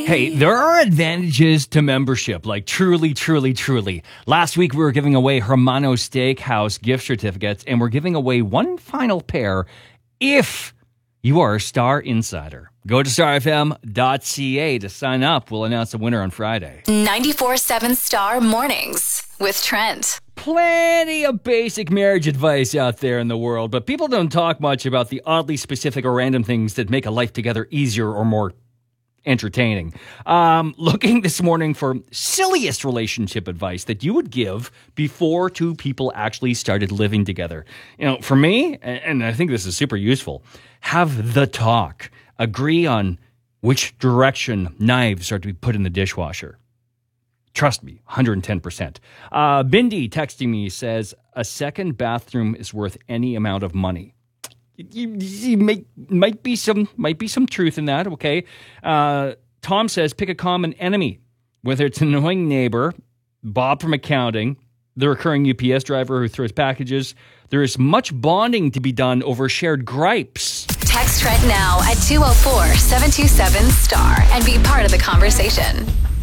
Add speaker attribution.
Speaker 1: Hey, there are advantages to membership, like truly, truly, truly. Last week, we were giving away Hermano Steakhouse gift certificates, and we're giving away one final pair if you are a Star Insider. Go to starfm.ca to sign up. We'll announce a winner on Friday.
Speaker 2: 94.7 Star Mornings with Trent.
Speaker 1: Plenty of basic marriage advice out there in the world, but people don't talk much about the oddly specific or random things that make a life together easier or more entertaining. Looking this morning for silliest relationship advice that you would give before two people actually started living together. You know, for me, and I think this is super useful, have the talk. Agree on which direction knives are to be put in the dishwasher. Trust me, 110%. Bindi texting me says, a second bathroom is worth any amount of money. Might be some truth in that, okay? Tom says, pick a common enemy, whether it's an annoying neighbor, Bob from accounting, the recurring UPS driver who throws packages. There is much bonding to be done over shared gripes.
Speaker 2: Text Trent now at 204-727-STAR and be part of the conversation.